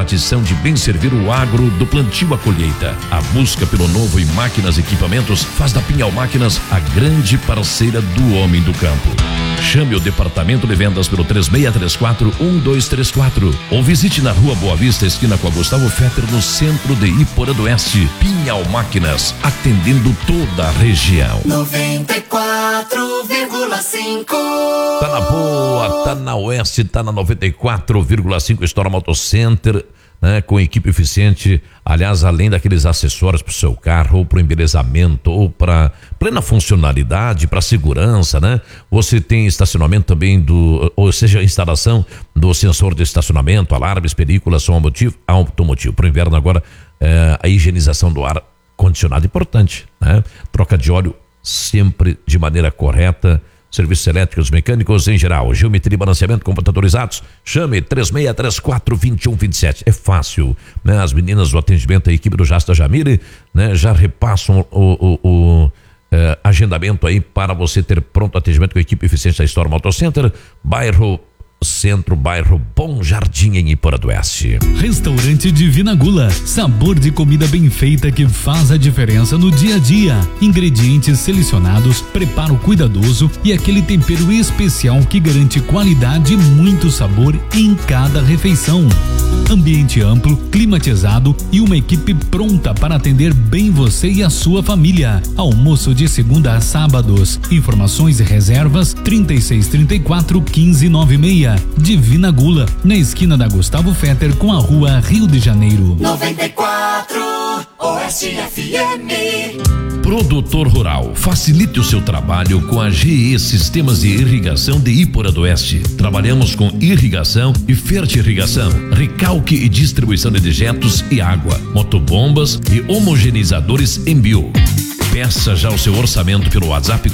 tradição de bem servir o agro do plantio à colheita. A busca pelo novo em máquinas e equipamentos faz da Pinhal Máquinas a grande parceira do homem do campo. Chame o departamento de vendas pelo 3634-1234 ou visite na Rua Boa Vista, esquina com a Gustavo Fetter, no centro de Iporã do Oeste. Pinhal Máquinas, atendendo toda a região. 94,5. Tá na boa, tá na Oeste, tá na 94,5 Storm Auto Center, né, com equipe eficiente. Aliás, além daqueles acessórios para o seu carro, ou para o embelezamento, ou para plena funcionalidade, para segurança, né? Você tem estacionamento também ou seja, instalação do sensor de estacionamento, alarmes, películas, som automotivo. Para o inverno agora, a higienização do ar condicionado, importante, né? Troca de óleo sempre de maneira correta. Serviços elétricos, mecânicos em geral, geometria e balanceamento computadorizados. Chame 3634-2127. É fácil, né? As meninas do atendimento, a equipe do Jasta Jamile, né, já repassam o agendamento aí para você ter pronto atendimento com a equipe eficiente da Storm Auto Center, bairro Centro, bairro Bom Jardim, em Iporã do Oeste. Restaurante Divina Gula, sabor de comida bem feita que faz a diferença no dia a dia. Ingredientes selecionados, preparo cuidadoso e aquele tempero especial que garante qualidade e muito sabor em cada refeição. Ambiente amplo, climatizado e uma equipe pronta para atender bem você e a sua família. Almoço de segunda a sábados. Informações e reservas 3634-1596. Divina Gula, na esquina da Gustavo Fetter com a rua Rio de Janeiro. 94 Oeste FM. Produtor rural, facilite o seu trabalho com a GE Sistemas de Irrigação de Iporã do Oeste. Trabalhamos com irrigação e fertirrigação, recalque e distribuição de dejetos e água, motobombas e homogeneizadores em bio. Peça já o seu orçamento pelo WhatsApp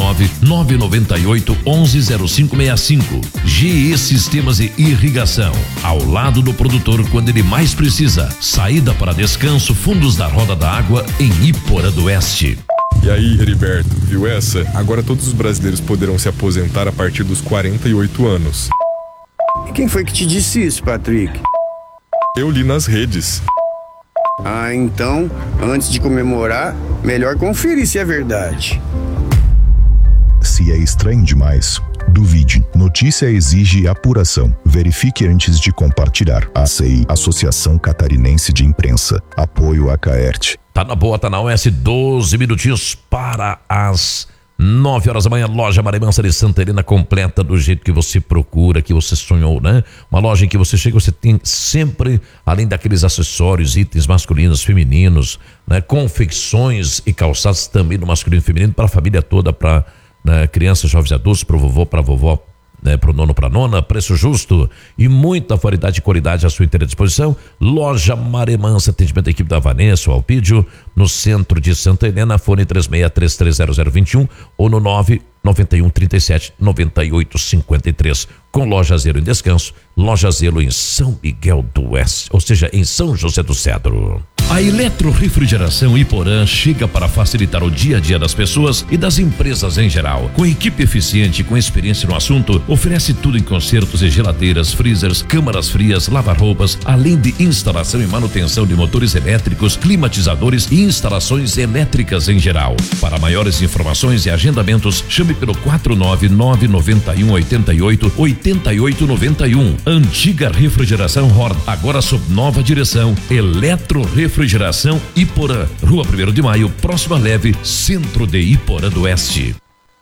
49998110565. GE Sistemas de Irrigação, ao lado do produtor quando ele mais precisa. Saída para descanso, fundos da Roda da Água em Iporã do Oeste. E aí, Heriberto, viu essa? Agora todos os brasileiros poderão se aposentar a partir dos 48 anos. E quem foi que te disse isso, Patrick? Eu li nas redes. Ah, então, antes de comemorar, melhor conferir se é verdade. Se é estranho demais, duvide. Notícia exige apuração. Verifique antes de compartilhar. ACI, Associação Catarinense de Imprensa. Apoio a Caerte. Tá na boa, tá na OS, 12 minutinhos para as 9 horas da manhã. Loja Maré Mansa de Santa Helena, completa do jeito que você procura, que você sonhou, né? Uma loja em que você chega, você tem sempre, além daqueles acessórios, itens masculinos, femininos, né? Confecções e calçados também no masculino e feminino, para a família toda, para, né, crianças, jovens, adultos, para o vovô, para a vovó, né, para o nono, para a nona. Preço justo e muita variedade e qualidade à sua inteira disposição. Loja Maré Mansa, atendimento da equipe da Vanessa, o Alpídio, no centro de Santa Helena. Fone 36330021 ou no 991379853. Com Loja Zelo em Descanso, Loja Zelo em São Miguel do Oeste, ou seja, em São José do Cedro. A Eletrorefrigeração Iporã chega para facilitar o dia a dia das pessoas e das empresas em geral. Com equipe eficiente e com experiência no assunto, oferece tudo em consertos e geladeiras, freezers, câmaras frias, lava-roupas, além de instalação e manutenção de motores elétricos, climatizadores e instalações elétricas em geral. Para maiores informações e agendamentos, chame pelo 49991888891. Antiga Refrigeração Horn, agora sob nova direção. Eletrorefrigeração Iporã, Rua 1º de Maio, próxima a Leve, centro de Iporã do Oeste.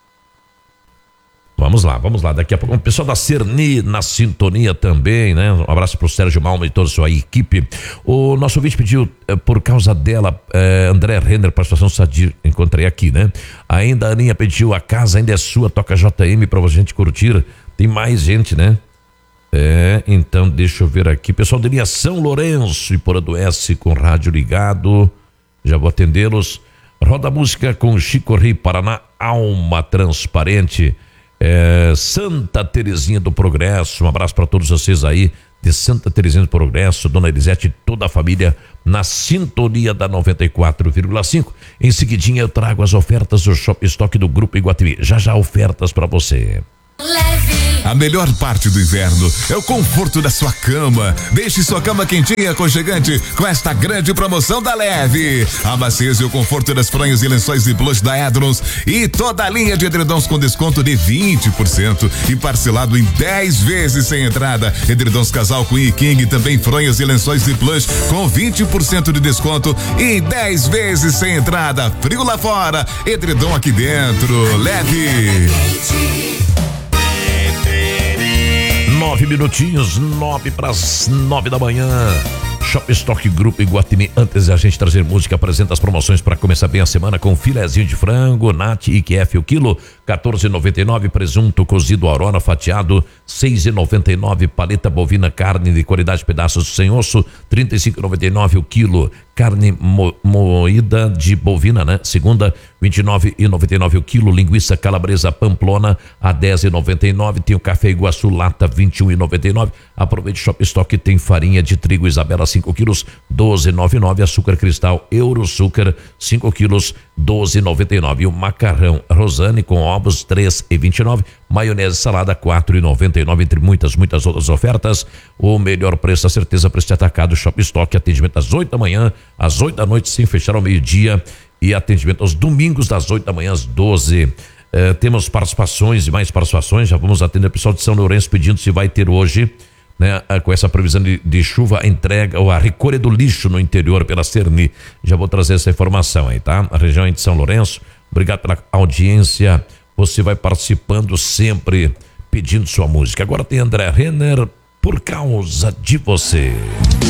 Vamos lá, daqui a pouco o pessoal da Cerni na sintonia também, né? Um abraço pro Sérgio Malma e toda a sua equipe. O nosso ouvinte pediu, por causa dela, André Renner, participação Sadir, encontrei aqui, né? Ainda a Aninha pediu, a casa ainda é sua, toca JM pra gente curtir. Tem mais gente, né? Então deixa eu ver aqui, pessoal de linha São Lourenço, Iporã do Oeste, com rádio ligado, já vou atendê-los. Roda música com Chico Rei, Paraná, Alma Transparente. Santa Terezinha do Progresso, um abraço para todos vocês aí de Santa Terezinha do Progresso, Dona Elisete e toda a família na sintonia da 94,5. Em seguidinha eu trago as ofertas do Shop Stock do Grupo Iguatemi. Já ofertas para você. Leve. A melhor parte do inverno é o conforto da sua cama. Deixe sua cama quentinha e aconchegante com esta grande promoção da Leve. A maciez e o conforto das fronhas e lençóis de blush da Edrons e toda a linha de edredons com desconto de 20% e parcelado em 10 vezes sem entrada. Edredons casal Queen e King, também fronhas e lençóis de blush com 20% de desconto e 10 vezes sem entrada. Frio lá fora, edredom aqui dentro. Leve. 9 minutinhos, 9:09 da manhã. Shop Stock Grupo Iguatemi. Antes de a gente trazer música, apresenta as promoções para começar bem a semana com filezinho de frango, Nat e IQF o quilo, R$14,99. Presunto cozido Aurora fatiado, R$6,99. Paleta bovina, carne de qualidade, pedaços sem osso, R$35,99 o quilo. Carne moída de bovina, né? Segunda, R$29,99 o quilo. Linguiça calabresa Pamplona a R$10,99. Tem o café Iguaçu lata R$21,99. Aproveite, Shop Stock tem farinha de trigo Isabela 5 quilos, R$12,99. Açúcar cristal Euroçúcar 5 quilos, R$12,99. E o macarrão Rosane com ovos R$3,29. Maionese salada R$4,99, entre muitas outras ofertas. O melhor preço, a certeza, preço de atacado. Shop Stock, atendimento às 8 da manhã, às 8 da noite, sem fechar ao meio-dia, e atendimento aos domingos das 8 da manhã às 12. Temos participações e mais participações. Já vamos atender o pessoal de São Lourenço pedindo se vai ter hoje, né, com essa previsão de chuva, a entrega ou a recolha do lixo no interior pela Cerni. Já vou trazer essa informação aí, tá? A região de São Lourenço. Obrigado pela audiência. Você vai participando sempre, pedindo sua música. Agora tem André Renner, Por Causa de Você.